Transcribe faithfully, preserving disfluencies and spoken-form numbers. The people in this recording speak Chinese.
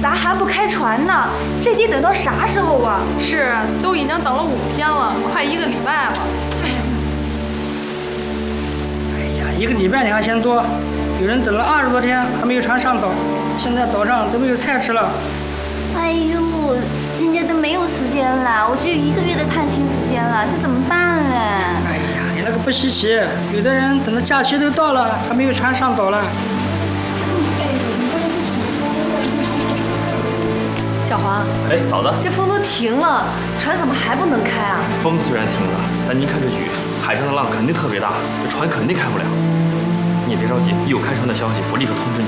咋还不开船呢？这得等到啥时候啊？ 是，都已经等了五天了，快一个礼拜了。 哎呀，一个礼拜你还嫌多？有人等了二十多天还没有船上岛，现在岛上都没有菜吃了。 哎呦，人家都没有时间了，我只有一个月的探亲时间了，这怎么办呢？ 哎呀，你那个不稀奇，有的人等到假期都到了还没有船上岛了。 小黄， 哎，嫂子， 这风都停了，船怎么还不能开啊？ 风虽然停了，但您看这雨，海上的浪肯定特别大，这船肯定开不了。你也别着急，一有开船的消息，我立刻通知你。